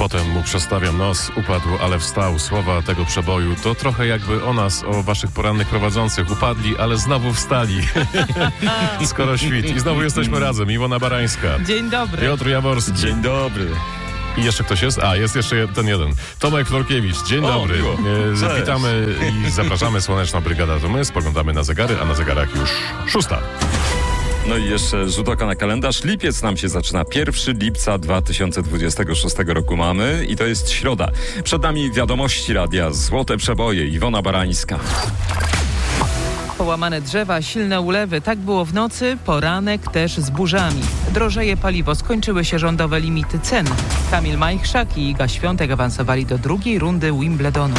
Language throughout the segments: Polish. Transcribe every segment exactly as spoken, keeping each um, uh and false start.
potem mu przestawiam nos, upadł, ale wstał. Słowa tego przeboju to trochę jakby o nas, o waszych porannych prowadzących. Upadli, ale znowu wstali. Skoro świt. I znowu jesteśmy razem. Iwona Barańska. Dzień dobry. Piotr Jaworski. Dzień dobry. I jeszcze ktoś jest? A, jest jeszcze ten jeden. Tomek Florkiewicz. Dzień O, dobry. miło. E, witamy i zapraszamy. Słoneczna Brygada to my. Spoglądamy na zegary, a na zegarach już szósta. No i jeszcze rzut oka na kalendarz. Lipiec nam się zaczyna. pierwszego lipca dwa tysiące dwudziestego szóstego roku mamy i to jest środa. Przed nami wiadomości radia, złote przeboje, Iwona Barańska. Połamane drzewa, silne ulewy. Tak było w nocy, poranek też z burzami. Drożeje paliwo, skończyły się rządowe limity cen. Kamil Majchrzak i Iga Świątek awansowali do drugiej rundy Wimbledonu.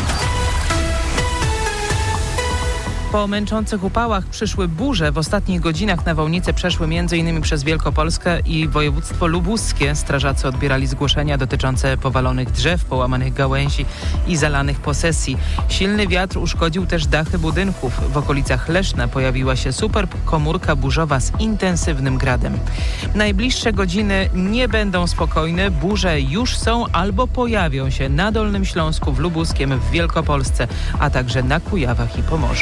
Po męczących upałach przyszły burze. W ostatnich godzinach nawałnice przeszły m.in. przez Wielkopolskę i województwo lubuskie. Strażacy odbierali zgłoszenia dotyczące powalonych drzew, połamanych gałęzi i zalanych posesji. Silny wiatr uszkodził też dachy budynków. W okolicach Leszna pojawiła się superkomórka burzowa z intensywnym gradem. Najbliższe godziny nie będą spokojne. Burze już są albo pojawią się na Dolnym Śląsku, w Lubuskiem, w Wielkopolsce, a także na Kujawach i Pomorzu.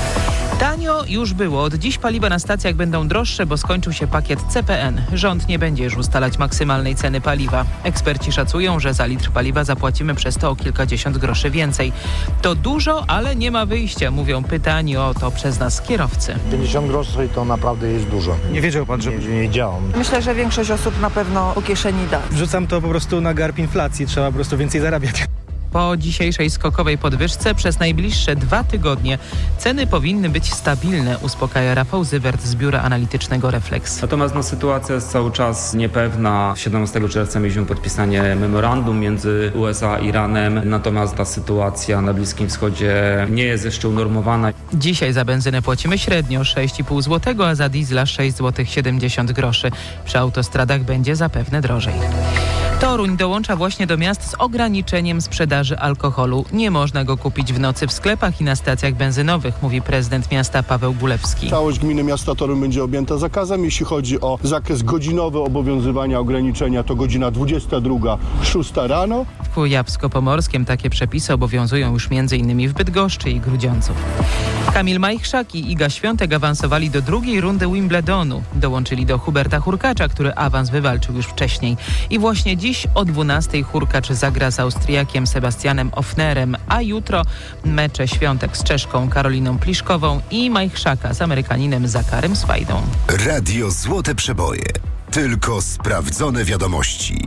Tanio już było. Od dziś paliwa na stacjach będą droższe, bo skończył się pakiet C P N. Rząd nie będzie już ustalać maksymalnej ceny paliwa. Eksperci szacują, że za litr paliwa zapłacimy przez to o kilkadziesiąt groszy więcej. To dużo, ale nie ma wyjścia, mówią pytani o to przez nas kierowcy. pięćdziesiąt groszy to naprawdę jest dużo. Nie wiedział pan, że... Nie, nie działam. Myślę, że większość osób na pewno po kieszeni da. Wrzucam to po prostu na garb inflacji. Trzeba po prostu więcej zarabiać. Po dzisiejszej skokowej podwyżce przez najbliższe dwa tygodnie ceny powinny być stabilne, uspokaja Rafał Zywert z biura analitycznego Reflex. Natomiast no, sytuacja jest cały czas niepewna. siedemnastego czerwca mieliśmy podpisanie memorandum między U S A a Iranem, natomiast ta sytuacja na Bliskim Wschodzie nie jest jeszcze unormowana. Dzisiaj za benzynę płacimy średnio sześć i pół złotego, a za diesla sześć złotych siedemdziesiąt groszy. Przy autostradach będzie zapewne drożej. Toruń dołącza właśnie do miast z ograniczeniem sprzedaży alkoholu. Nie można go kupić w nocy w sklepach i na stacjach benzynowych, mówi prezydent miasta Paweł Gulewski. Całość gminy miasta Toruń będzie objęta zakazem. Jeśli chodzi o zakres godzinowy obowiązywania ograniczenia, to godzina dwudziesta druga, szósta rano. W Kujawsko-Pomorskiem takie przepisy obowiązują już m.in. w Bydgoszczy i Grudziądzu. Kamil Majchrzak i Iga Świątek awansowali do drugiej rundy Wimbledonu. Dołączyli do Huberta Hurkacza, który awans wywalczył już wcześniej. I właśnie dziś o dwunastej Hurkacz zagra z Austriakiem Sebastianem Ofnerem, a jutro mecze Świątek z Czeszką Karoliną Pliszkową i Majchrzaka z Amerykaninem Zakarem Swajdą. Radio Złote Przeboje. Tylko sprawdzone wiadomości.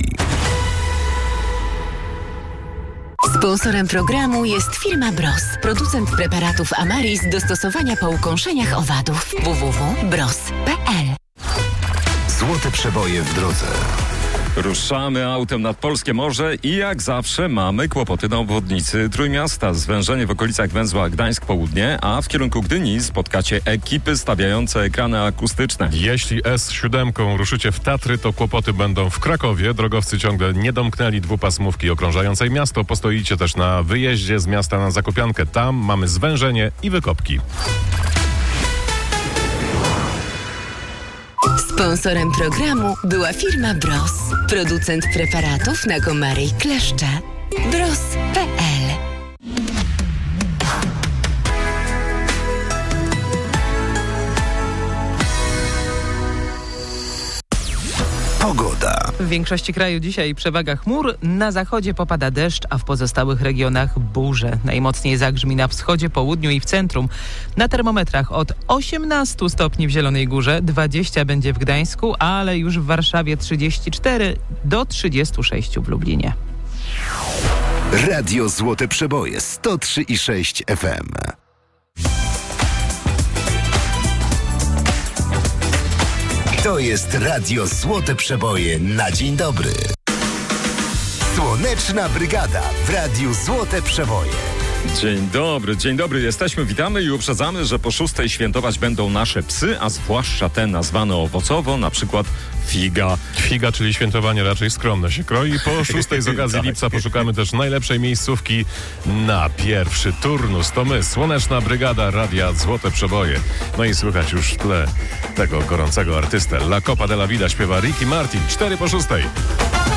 Sponsorem programu jest firma Bros, producent preparatów Amaris do stosowania po ukąszeniach owadów. w w w kropka bros kropka p l. Złote Przeboje w drodze. Ruszamy autem nad polskie morze i jak zawsze mamy kłopoty na obwodnicy Trójmiasta. Zwężenie w okolicach węzła Gdańsk Południe, a w kierunku Gdyni spotkacie ekipy stawiające ekrany akustyczne. Jeśli S siedem ruszycie w Tatry, to kłopoty będą w Krakowie. Drogowcy ciągle nie domknęli dwupasmówki okrążającej miasto. Postoicie też na wyjeździe z miasta na Zakopiankę. Tam mamy zwężenie i wykopki. Sponsorem programu była firma Bros, producent preparatów na komary i kleszcze. bros kropka p l. Pogoda. W większości kraju dzisiaj przewaga chmur, na zachodzie popada deszcz, a w pozostałych regionach burze. Najmocniej zagrzmi na wschodzie, południu i w centrum. Na termometrach od osiemnastu stopni w Zielonej Górze, dwadzieścia będzie w Gdańsku, ale już w Warszawie trzydzieści cztery do trzydziestu sześciu w Lublinie. Radio Złote Przeboje sto trzy i sześć F M. To jest Radio Złote Przeboje na dzień dobry. Słoneczna Brygada w Radiu Złote Przeboje. Dzień dobry, dzień dobry. Jesteśmy, witamy i uprzedzamy, że po szóstej świętować będą nasze psy, a zwłaszcza te nazwane owocowo, na przykład figa. Figa, czyli świętowanie raczej skromne się kroi. Po szóstej z okazji tak. lipca poszukamy też najlepszej miejscówki na pierwszy turnus. To my, Słoneczna Brygada Radia Złote Przeboje. No i słychać już w tle tego gorącego artystę. La Copa de la Vida śpiewa Ricky Martin. Cztery po szóstej.